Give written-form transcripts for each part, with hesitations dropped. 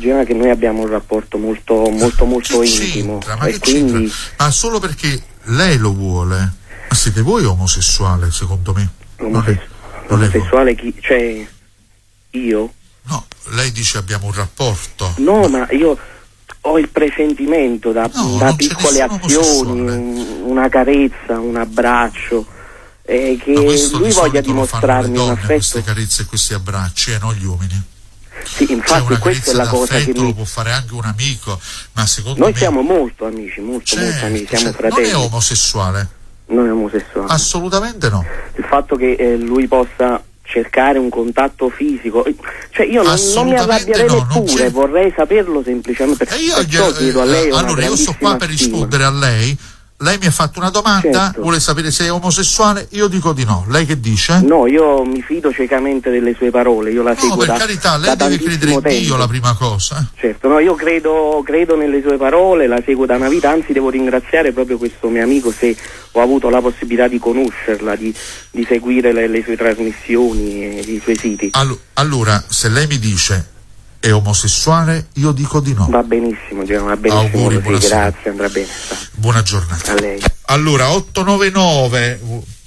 Immagina che noi abbiamo un rapporto molto intimo. Ma e quindi... Ma solo perché lei lo vuole? Ma siete voi omosessuale, secondo me? Omosessuale chi? Cioè, io? No, lei dice abbiamo un rapporto. No, ma io ho il presentimento da piccole azioni, una carezza, un abbraccio, che lui voglia dimostrarmi un affetto. Queste carezze e questi abbracci, non gli uomini. Sì, infatti questa è la cosa che lo può fare anche un amico, ma secondo noi me... siamo molto amici, molto amici, siamo fratelli. Non è omosessuale? Non è omosessuale. Assolutamente no. Il fatto che lui possa cercare un contatto fisico, cioè io non mi arrabbierei neppure, vorrei saperlo semplicemente, perciò chiedo a lei allora io sto qua per rispondere a lei. Lei mi ha fatto una domanda, certo. Vuole sapere se è omosessuale, io dico di no. Lei che dice? No, io mi fido ciecamente delle sue parole, io la seguo per carità, lei deve credere in Dio, la prima cosa. Certo, no, io credo nelle sue parole, la seguo da una vita, anzi devo ringraziare proprio questo mio amico se ho avuto la possibilità di conoscerla, di seguire le sue trasmissioni e i suoi siti. Allora, se lei mi dice è omosessuale, io dico di no. Va benissimo, va benissimo. Auguri, sì, grazie, andrà bene. Buona giornata. A lei. Allora, 899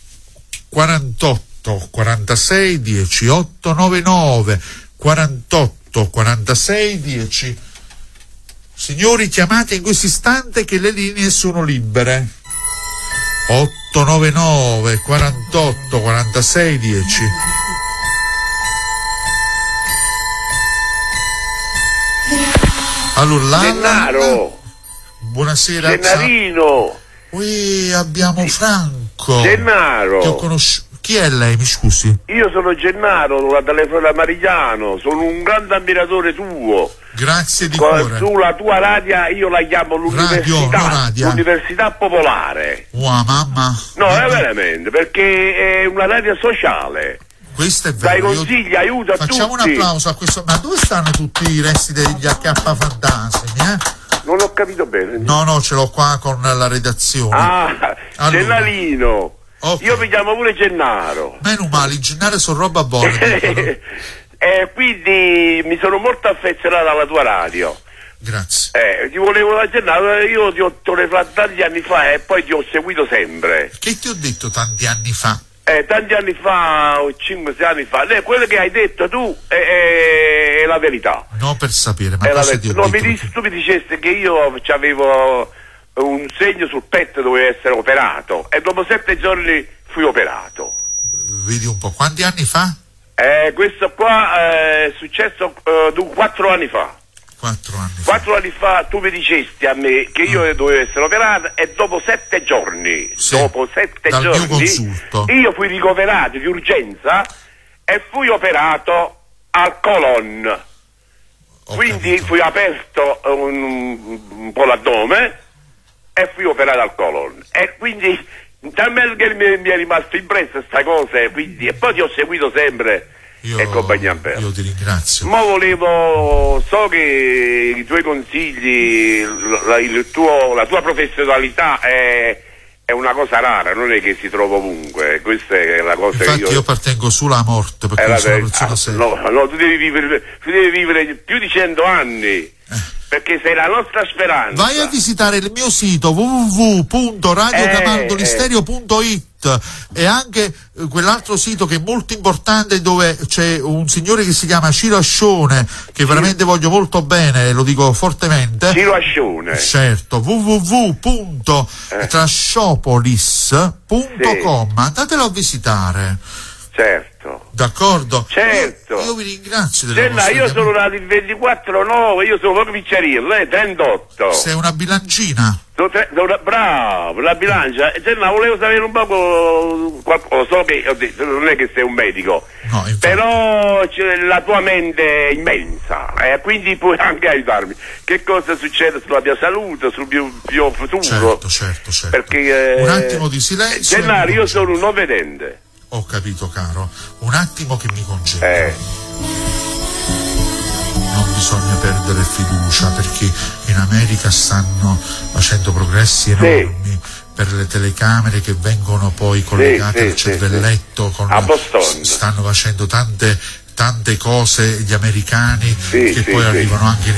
48 46 10, 899 48 46 10. Signori, chiamate in questo istante che le linee sono libere. 899 48 46 10. Allora, Gennaro, buonasera. Gennarino. Qui abbiamo Franco. Gennaro. Che ho conosciuto. Chi è lei, mi scusi? Io sono Gennaro, la telefono da Marigliano, sono un grande ammiratore tuo. Grazie di cuore. Sulla tua radio io la chiamo l'università popolare. Wow, mamma. No, è veramente, perché è una radio sociale. Questo è dai vero. Consigli, aiuta tutti. Facciamo un applauso a questo. Ma dove stanno tutti i resti degli AK fantasmi, Non ho capito bene. No, ce l'ho qua con la redazione. Allora. Gennarino. Okay. Io mi chiamo pure Gennaro. Meno male, Gennaro sono roba buona. Quindi mi sono molto affezionato alla tua radio. Grazie. Ti volevo da Gennaro, io ti ho telefonato tanti anni fa e poi ti ho seguito sempre. Che ti ho detto tanti anni fa? Tanti anni fa, 5-6 anni fa, quello che hai detto tu è la verità. No, per sapere, ma cosa ti ho detto? Tu mi dicesti che io avevo un segno sul petto, dovevo essere operato e dopo 7 giorni fui operato. Vedi un po', quanti anni fa? Questo qua è successo 4 anni fa. 4 anni fa tu mi dicesti a me che io dovevo essere operato e dopo 7 giorni, mio consulto, io fui ricoverato di urgenza e fui operato al colon. Quindi fui aperto un po' l'addome e fui operato al colon. E quindi talmente che mi è rimasto impressa sta cosa, quindi, e poi ti ho seguito sempre. Io ti ringrazio. Ma so che i tuoi consigli, la tua professionalità è una cosa rara, non è che si trova ovunque. Questa è la cosa. Infatti che io appartengo solo alla morte, perché sono una persona seria. No, tu devi vivere più di 100 anni. Perché sei la nostra speranza. Vai a visitare il mio sito www.radiocamaldolisterio.it e anche quell'altro sito che è molto importante, dove c'è un signore che si chiama Ciro Ascione, che veramente voglio molto bene, lo dico fortemente. Ciro Ascione. Certo, www.trasciopolis.com. Andatelo a visitare. Certo. D'accordo? Certo. Io vi ringrazio io sono nato il 24/9, io sono proprio Picciarillo, 38. Sei una bilancina. Bravo, la bilancia. Volevo sapere un poco qualcosa, so che ho detto, non è che sei un medico, no, però la tua mente è immensa, quindi puoi anche aiutarmi. Che cosa succede sulla mia salute, sul mio futuro? Certo. Perché un attimo di silenzio. Gennaro, io sono un non vedente. Ho capito, caro. Un attimo che mi concentro. Non bisogna perdere fiducia, perché in America stanno facendo progressi enormi per le telecamere che vengono poi collegate al cervelletto. Stanno facendo tante cose gli americani che poi arrivano anche in